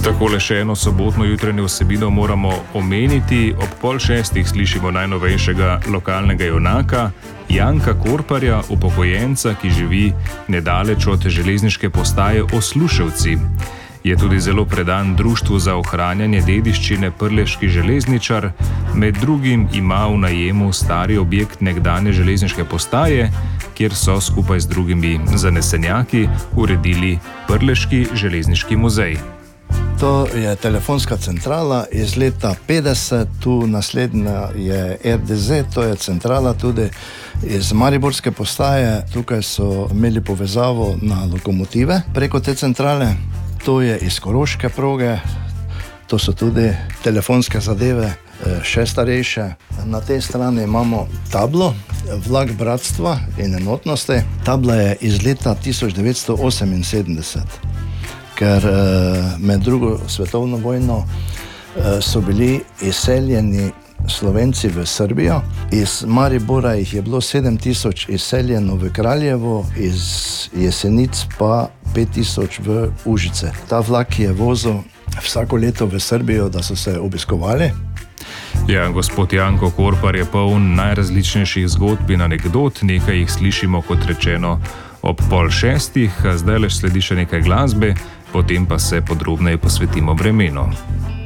Takole še eno sobotno jutranje vsebino moramo omeniti. Ob 5:30 slišimo najnovejšega lokalnega junaka, Janka Korparja, upokojenca, ki živi nedaleč od železniške postaje Osluševci. Je tudi zelo predan Društvu za ohranjanje dediščine Prleški železničar, med drugim ima v najemu stari objekt nekdanje železniške postaje, kjer so skupaj z drugimi zanesenjaki uredili Prleški železniški muzej. To je telefonska centrala iz leta 50, tu naslednja je RDZ, to je centrala tudi iz mariborske postaje. Tukaj so imeli povezavo na lokomotive preko te centrale. To je iz koroške proge, to so tudi telefonske zadeve, še starejše. Na tej strani imamo tablo, vlak bratstva in enotnosti. Tabla je iz leta 1978. Ker med drugo svetovno vojno so bili izseljeni Slovenci v Srbijo. Iz Maribora jih je bilo 7000 izseljeno v Kraljevo, iz Jesenic pa 5000 v Užice. Ta vlak je vozil vsako leto v Srbijo, da so se obiskovali. Ja, gospod Janko Korpar je poln najrazličnejših zgodb in anekdot, nekaj jih slišimo, kot rečeno, ob 5:30, zdaj le sledi še nekaj glasbe, potem pa se podrobneje posvetimo vremenu.